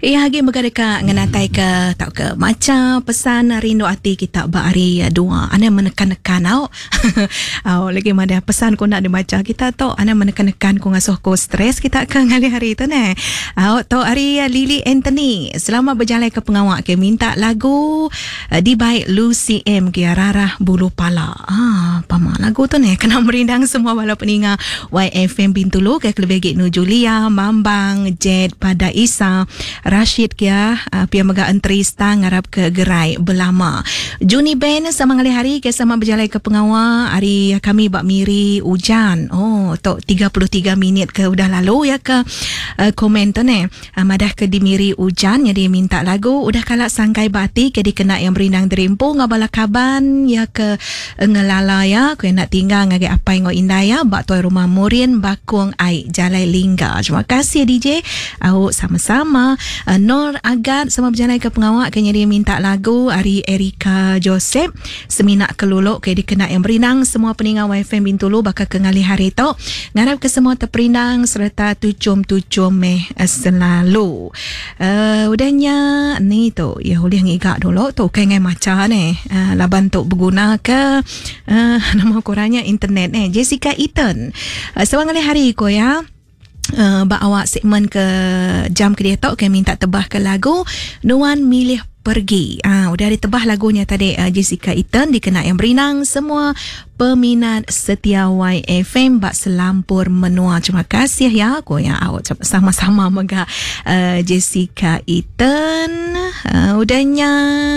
Hagi magada nganatai ke tau ke macam pesan rindu hati kita bari dua ana menekan-nekan au. Au lagi ada pesan ko nak dibaca kita tu ana menekan-nekan ko ngasuh ko stres kita ke ngali hari tu ne. Au tu hari Lily Anthony selamat berjalan ke pengawak ke minta lagu di baik Lucy M ke Rarah Bulu Pala. Pama lagu tu ne kena merindang semua wala peninga YFM Bintulu ke Klebegi Nu Julia Mambang Jet pada Isa Rashid kia pia mega entri stang ngarap ke gerai belama. Juni Ben sama ngali hari ke sama berjalan ke pengawa hari kami bak miri hujan. Oh tok 33 minit ke udah lalu ya ke komen tu ne. Madah ke dimiri hujan jadi minta lagu udah kalak sangkai bati ke dikena yang berindang derimpu ngabala kaban ya ke ngelala ya ku nak tinggal ngage apa ngo indah ya bak tuai rumah Murin Bakung Ai Jalai Lingga. Terima kasih DJ. Au sama-sama. Nur Agat sama berjalan ke pengawak kenya dia minta lagu hari Erika Joseph seminak keluluk ke dikena yang berinang semua peningat YFM Bintulu bakal kengali hari tu ngarap ke semua terperinang serta tucum-tucum selalu udahnya ni tu ya boleh ngigak dulu tu kengai macam ni laban tu berguna ke nama korangnya internet ni Jessica Eaton sewang hari ko ya bak awak segmen ke jam ke dia tok ke minta tebah ke lagu Nuan Milih Pergi. Udah ditebah lagunya tadi Jessica Eaton dikena yang berinang semua peminat setia YFM bak selampur menua. Terima kasih ya ko ya awak sama-sama mega Jessica Eaton udahnya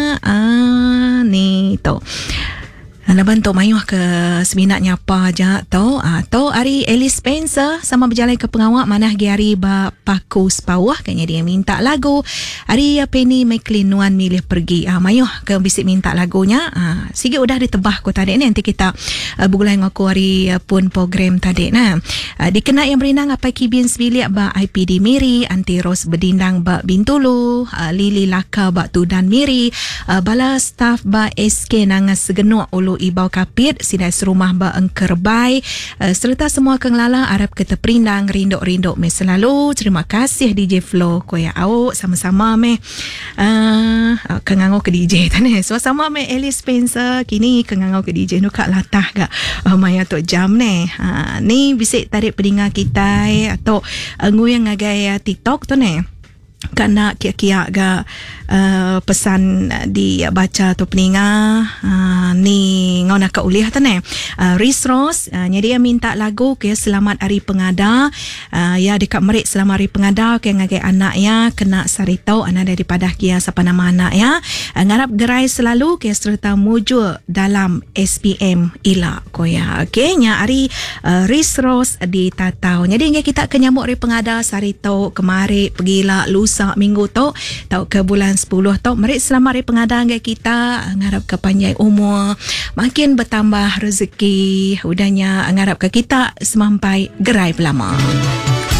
ni tu Laban tu mayuh ke seminatnya apa aja tu atau hari Alice Spencer sama berjalan ke pengawak manah hari ba pakus bawah kayaknya dia minta lagu hari Penny McLean Nuan Milih Pergi mayuh ke bisik minta lagunya sikit udah ditebah ko tadi ni nanti kita bergulai dengan aku hari pun program tadi nah dikena yang berinang apa kibin sebilik ba IPD Miri anti Ros Bedindang ba Bintulu Lili Laka ba Tudan Miri bala staff ba SK nangas segenuk ulu ibau kapit sidai serumah ba engkerbai serta semua kenglala Arab keteperindang rindok-rindok me selalu. Terima kasih DJ Flo koya au sama-sama me kengango ke DJ tane sama-sama me Alice Spencer kini kengango ke DJ nu kak latah gak maya tok jam ne ni bisik tarik peningat kita atau nguyang ngagai TikTok tu ne kana kia-kia ga pesan di baca tu peninga ni ngau nak uliah tu ne Riz Ross dia minta lagu ke selamat hari pengada ya dekat merik selamat hari pengada ke ngagai anak ya kena saritau anak daripada kia siapa nama anak ya ngarap gerai selalu ke serta mujur dalam SPM ila ko ya okey nya hari Riz Ross di tatau jadi kita kenyamuk hari pengada saritau kemari pergilah lusa minggu tu tau ke bulan 10 tu merik selamat hari pengadaan kita ngarap ke panjang umur makin bertambah rezeki udahnya ngarap ke kita semampai gerai pelama.